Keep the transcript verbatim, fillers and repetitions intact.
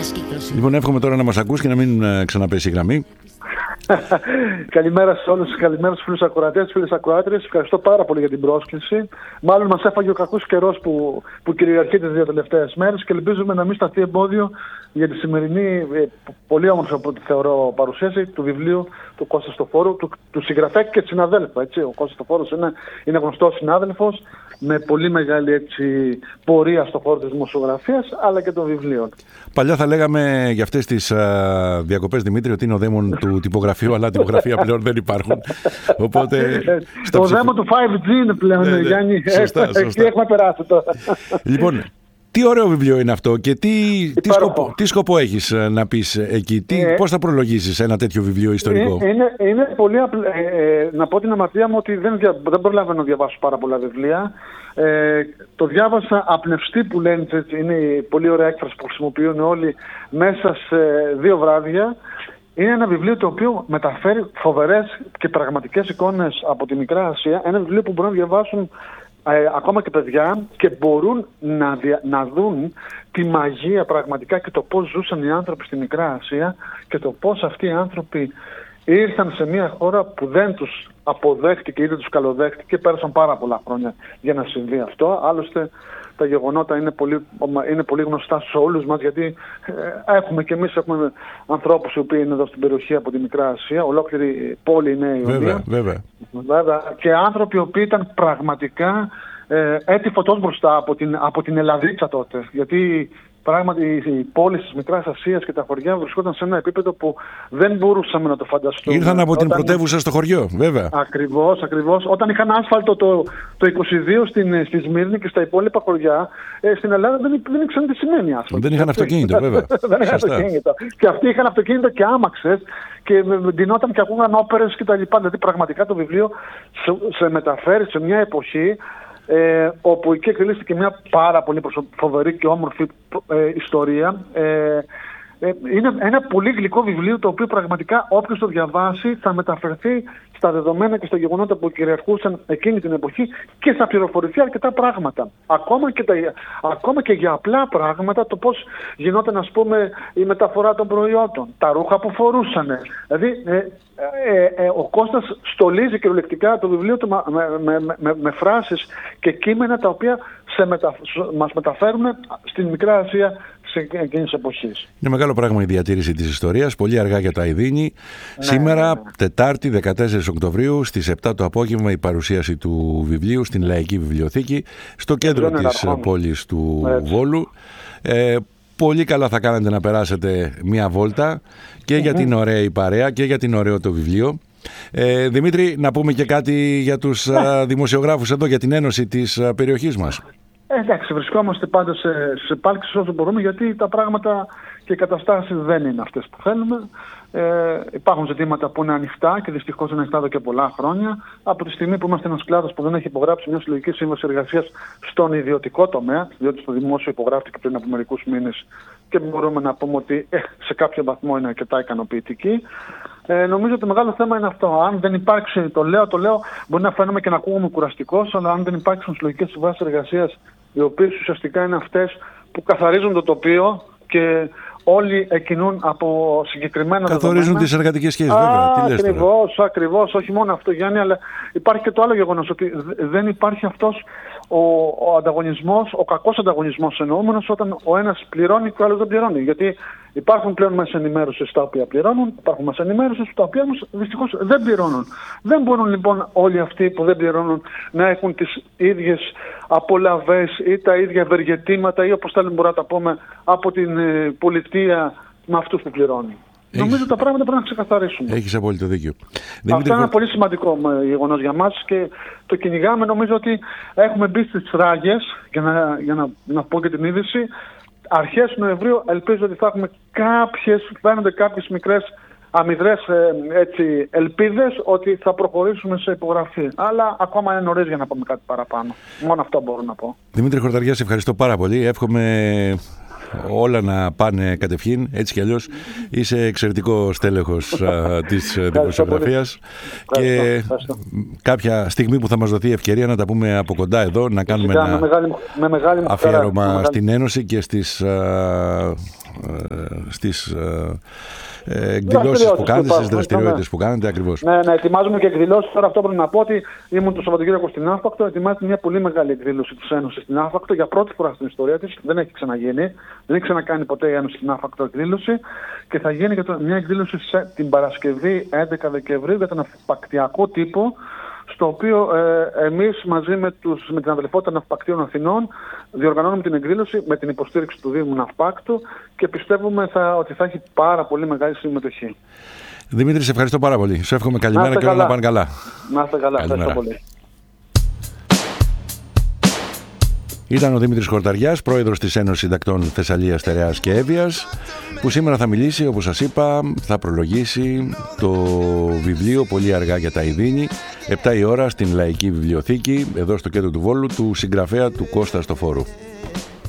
Λοιπόν, εύχομαι τώρα να μας ακούς και να μην ξαναπέσει η γραμμή. Καλημέρα σε όλους, καλημέρα στους φίλους ακροατές, φίλες ακροάτριες. Ευχαριστώ πάρα πολύ για την πρόσκληση. Μάλλον μας έφαγε ο κακός καιρός που, που κυριαρχεί τις δύο τελευταίες μέρες και ελπίζουμε να μην σταθεί εμπόδιο για τη σημερινή πολύ όμορφη από ό,τι θεωρώ παρουσίαση του βιβλίου του Κώστα Χριστοφόρου, του, του συγγραφέα και συναδέλφου. Έτσι. Ο Κώστας Χριστοφόρος είναι, είναι γνωστός συνάδελφος με πολύ μεγάλη έτσι, πορεία στον χώρο της δημοσιογραφίας αλλά και των βιβλίων. Παλιά θα λέγαμε για αυτές τις α, διακοπές, Δημήτρη, ότι είναι ο δαίμον του τυπογραφείου, αλλά τυπογραφία πλέον δεν υπάρχουν. Οπότε, το ψηφ... δαίμον του φάιβ τζι είναι πλέον, ναι, ναι. Γιάννη. Σωστά, σωστά. Εκεί έχουμε περάσει τώρα. Λοιπόν, τι ωραίο βιβλίο είναι αυτό και τι, τι, σκοπό, τι σκοπό έχεις να πεις εκεί, τι, ε, πώς θα προλογίσεις ένα τέτοιο βιβλίο ιστορικό? Είναι, είναι πολύ απλό. Ε, να πω την αμαρτία μου ότι δεν, δεν προλαβαίνω να διαβάσω πάρα πολλά βιβλία. Ε, το διάβασα απνευστή που λένε, έτσι, είναι η πολύ ωραία έκφραση που χρησιμοποιούν όλοι, μέσα σε δύο βράδια. Είναι ένα βιβλίο το οποίο μεταφέρει φοβερές και πραγματικές εικόνες από τη Μικρά Ασία. Ένα βιβλίο που μπορούν να διαβάσουν ε, ακόμα και παιδιά και μπορούν να, δια, να δουν τη μαγεία πραγματικά και το πώς ζούσαν οι άνθρωποι στη Μικρά Ασία και το πώς αυτοί οι άνθρωποι ήρθαν σε μια χώρα που δεν τους αποδέχτηκε ή δεν τους καλοδέχτηκε και πέρασαν πάρα πολλά χρόνια για να συμβεί αυτό. Άλλωστε τα γεγονότα είναι πολύ, είναι πολύ γνωστά σε όλους μας, γιατί ε, έχουμε και εμείς έχουμε ανθρώπους οι οποίοι είναι εδώ στην περιοχή από τη Μικρά Ασία, ολόκληρη πόλη είναι η βέβαια, βέβαια. βέβαια. Και άνθρωποι οι οποίοι ήταν πραγματικά ε, έτη φωτός μπροστά από την, από την Ελλαδίτσα τότε. Γιατί πράγματι οι πόλεις της Μικράς Ασίας και τα χωριά βρισκόταν σε ένα επίπεδο που δεν μπορούσαμε να το φανταστούμε. Ήρθαν από Όταν... την πρωτεύουσα στο χωριό, βέβαια. Ακριβώς, ακριβώς. Όταν είχαν άσφαλτο το, το είκοσι δύο στην, στη Σμύρνη και στα υπόλοιπα χωριά, ε, στην Ελλάδα δεν, δεν ήξεραν τι σημαίνει άσφαλτο. Δεν είχαν αυτοκίνητο, βέβαια. δεν είχαν αυτοκίνητο. Και αυτοί είχαν αυτοκίνητο και άμαξες και ντυνόταν και ακούγαν όπερες κτλ. Δηλαδή πραγματικά το βιβλίο σε, σε μεταφέρει σε μια εποχή Ε, όπου εκεί εκτελήστηκε μια πάρα πολύ φοβερή και όμορφη ε, ιστορία. Ε, ε, είναι ένα πολύ γλυκό βιβλίο το οποίο πραγματικά όποιος το διαβάσει θα μεταφερθεί στα δεδομένα και στα γεγονότα που κυριαρχούσαν εκείνη την εποχή και θα πληροφορηθεί αρκετά πράγματα. Ακόμα και, τα, ακόμα και για απλά πράγματα, το πώς γινόταν, ας πούμε, η μεταφορά των προϊόντων, τα ρούχα που φορούσαν. Δηλαδή ε, ε, ε, ο Κώστας στολίζει κυριολεκτικά το βιβλίο του με, με, με, με, με φράσεις και κείμενα τα οποία σε μετα, μας μεταφέρουν στην Μικρά Ασία σε εκείνη της εποχής. Είναι μεγάλο πράγμα η διατήρηση της ιστορίας, πολύ αργά για τα ειδήνη. Ναι, σήμερα, ναι, ναι. Τετάρτη, δεκατέσσερις Οκτωβρίου, στις επτά το απόγευμα, η παρουσίαση του βιβλίου στην Λαϊκή Βιβλιοθήκη, στο κέντρο της αρχών. πόλης του Έτσι. Βόλου. Ε, πολύ καλά θα κάνετε να περάσετε μια βόλτα και mm-hmm. για την ωραία παρέα και για την ωραίο το βιβλίο. Ε, Δημήτρη, να πούμε και κάτι για τους yeah. δημοσιογράφους εδώ, για την ένωση της περιοχής μας. Ε, εντάξει, βρισκόμαστε πάντα σε, σε πάλξεις όσο μπορούμε, γιατί τα πράγματα και οι καταστάσεις δεν είναι αυτές που θέλουμε. Ε, υπάρχουν ζητήματα που είναι ανοιχτά και δυστυχώς είναι ανοιχτά εδώ και πολλά χρόνια. Από τη στιγμή που είμαστε ένας κλάδος που δεν έχει υπογράψει μια συλλογική σύμβαση εργασίας στον ιδιωτικό τομέα, διότι στο δημόσιο υπογράφηκε πριν από μερικούς μήνες και μπορούμε να πούμε ότι ε, σε κάποιο βαθμό είναι αρκετά ικανοποιητική. Ε, νομίζω ότι το μεγάλο θέμα είναι αυτό. Αν δεν υπάρξει, το λέω, το λέω, μπορεί να φαίνομαι και να ακούγομαι κουραστικός, αλλά αν δεν υπάρξουν συλλογικές συμβάσεις εργασίας, οι οποίες ουσιαστικά είναι αυτές που καθαρίζουν το τοπίο και όλοι εκκινούν από συγκεκριμένα καθορίζουν δεδομένα. τις εργατικές σχέσεις, βέβαια. Τι λες ακριβώς, τώρα? Ακριβώς, όχι μόνο αυτό, Γιάννη, αλλά υπάρχει και το άλλο γεγονός, ότι δεν υπάρχει αυτός ο, ο ανταγωνισμός, ο κακός ανταγωνισμός εννοούμενος, όταν ο ένας πληρώνει και ο άλλος δεν πληρώνει. Γιατί υπάρχουν πλέον μέσα ενημέρωσης τα οποία πληρώνουν, υπάρχουν μέσα ενημέρωσης τα οποία όμως δυστυχώς δεν πληρώνουν. Δεν μπορούν λοιπόν όλοι αυτοί που δεν πληρώνουν να έχουν τις ίδιες απολαβές ή τα ίδια ευεργετήματα ή όπως θέλουμε μπορούμε να τα πούμε από την ε, πολιτεία με αυτούς που πληρώνουν. Έχεις... Νομίζω τα πράγματα πρέπει να ξεκαθαρίσουμε. Έχεις απόλυτο δίκιο. Αυτό είναι ένα πολύ σημαντικό γεγονός για μας και το κυνηγάμε. Νομίζω ότι έχουμε μπει στις ράγες, για να, για να, να πω και την είδηση. Αρχές Νοεμβρίου ελπίζω ότι θα έχουμε κάποιες, φαίνονται κάποιες μικρές αμυδρές έτσι, ελπίδες ότι θα προχωρήσουμε σε υπογραφή. Αλλά ακόμα είναι νωρίς για να πούμε κάτι παραπάνω. Μόνο αυτό μπορώ να πω. Δημήτρη Χορταριά, σε ευχαριστώ πάρα πολύ. Εύχομαι όλα να πάνε κατευχήν, έτσι κι αλλιώς. Είσαι εξαιρετικό στέλεχος της δημοσιογραφίας και ευχαριστώ. Κάποια στιγμή που θα μας δοθεί ευκαιρία να τα πούμε από κοντά εδώ, να κάνουμε Φυσικά, ένα με μεγάλη, με μεγάλη αφιέρωμα μεγάλη... στην Ένωση και στις α, στις ε, εκδηλώσεις που κάνετε, στις δραστηριότητες που κάνετε ακριβώς. Ναι, ναι, ετοιμάζουμε και εκδηλώσεις. Τώρα αυτό πρέπει να πω ότι ήμουν το Σαββατοκύριακο στην Αύπακτο. Ετοιμάζεται μια πολύ μεγάλη εκδήλωση της Ένωσης στην Αύπακτο για πρώτη φορά στην ιστορία της. Δεν έχει ξαναγίνει. Δεν έχει ξανακάνει ποτέ η Ένωση στην Αύπακτο εκδήλωση. Και θα γίνει και μια εκδήλωση σε, την Παρασκευή έντεκα Δεκεμβρίου για τον ναυπακτιακό τύπο, στο οποίο ε, εμείς μαζί με, τους, με την αδελφότητα Ναυπακτείων Αθηνών διοργανώνουμε την εκδήλωση με την υποστήριξη του Δήμου Ναυπάκτου και πιστεύουμε θα, ότι θα έχει πάρα πολύ μεγάλη συμμετοχή. Δημήτρη, σε ευχαριστώ πάρα πολύ. Σου εύχομαι καλημέρα και όλα να πάνε καλά. Να είστε καλά. Ευχαριστώ πολύ. Ήταν ο Δημήτρης Χορταριάς, πρόεδρος της Ένωσης Συντακτών Θεσσαλίας, Στερεάς και Εύβοιας, που σήμερα θα μιλήσει, όπως σας είπα, θα προλογίσει το βιβλίο «Πολύ αργά για τα Ιδίνη», επτά η ώρα στην Λαϊκή Βιβλιοθήκη, εδώ στο κέντρο του Βόλου, του συγγραφέα του Κώστα Στοφόρου.